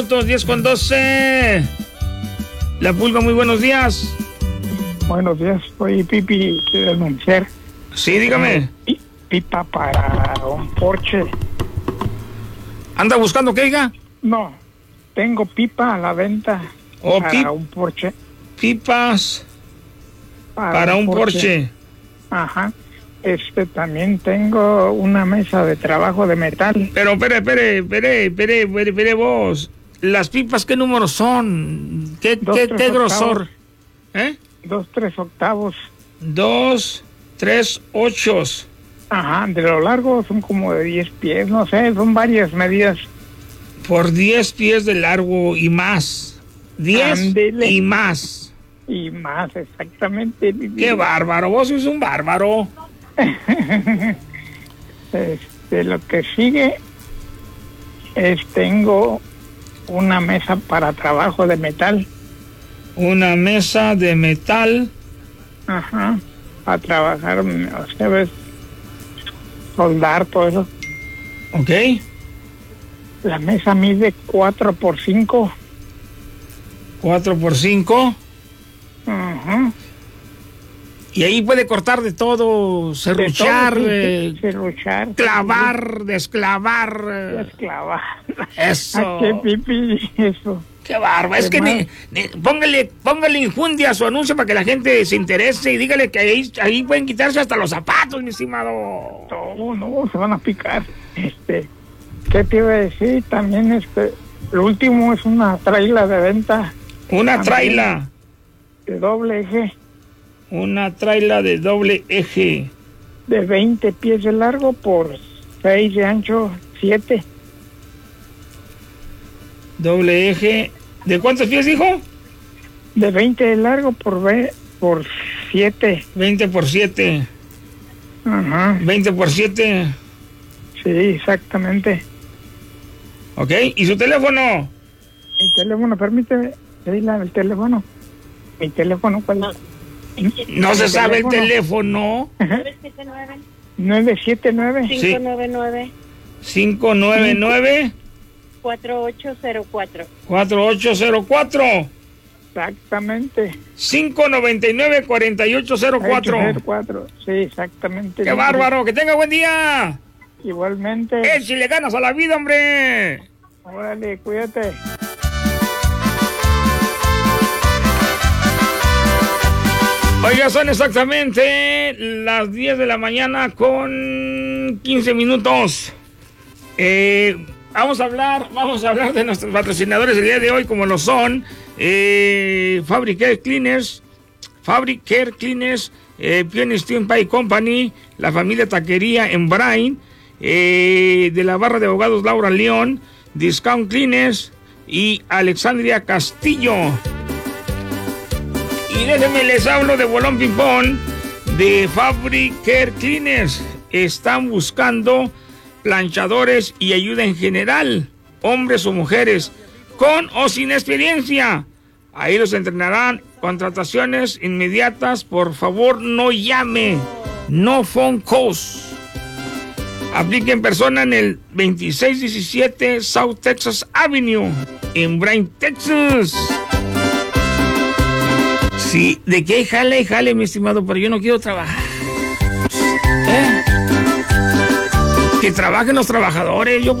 10:12. La Pulga, muy buenos días. Buenos días, soy Pipi de denunciar. Sí, dígame. Pipa para un Porsche. ¿Anda buscando qué, diga? No, tengo pipa a la venta para un Porsche. Pipas para un Porsche. Ajá. También tengo una mesa de trabajo de metal. Pero, espere vos. ¿Las pipas qué números son? ¿Qué grosor? 2, 3 octavos. 2, 3, 8. Ajá, de lo largo son como de 10 pies, no sé, son varias medidas. Por 10 pies de largo y más. 10 Ándele. y más. Y más, exactamente. ¡Qué bárbaro! Vos sos un bárbaro. Lo que sigue tengo una mesa para trabajo de metal. Una mesa de metal. Ajá, para trabajar, o sea, ves, soldar, todo eso. Ok. La mesa mide 4x5. 4x5. Ajá. Y ahí puede cortar de todo, serruchar, serruchar, clavar, desclavar. Desclavar. Eso. ¿Qué pipi? Eso. Qué bárbaro. Es que póngale injundia a su anuncio para que la gente se interese y dígale que ahí pueden quitarse hasta los zapatos, mi estimado. No, se van a picar. ¿Qué te iba a decir? También lo último es una traila de venta. Una traila. De doble eje. Una traila de doble eje. De 20 pies de largo por 6 de ancho, 7. Doble eje. ¿De cuántos pies, dijo? De 20 de largo por 7. 20 por 7. Ajá. 20 por 7. Sí, exactamente. Ok, ¿y su teléfono? Mi teléfono, permíteme. El teléfono. Mi teléfono, ¿cuál es? No se sabe el teléfono. 979 599 4804. 4804. Exactamente. 599-4804. Sí, exactamente. ¡Qué bárbaro! ¡Que tenga buen día! Igualmente. Si le ganas a la vida, hombre! Órale, cuídate. Oiga, son exactamente las 10 de la mañana con 15 minutos. Vamos a hablar de nuestros patrocinadores el día de hoy, como lo son Fabric Care Cleaners, Pioneer Steam Pie Company, la familia Taquería en Brain, de la barra de abogados Laura León, Discount Cleaners y Alexandria Castillo. Y déjenme les hablo de Bolón Pimpón, de Fabric Care Cleaners. Están buscando planchadores y ayuda en general, hombres o mujeres, con o sin experiencia. Ahí los entrenarán. Contrataciones inmediatas. Por favor, no llame. No phone calls. Aplique en persona en el 2617 South Texas Avenue, en Bryan, Texas. Sí, ¿de qué? Jale, mi estimado, pero yo no quiero trabajar. Que trabajen los trabajadores. Yo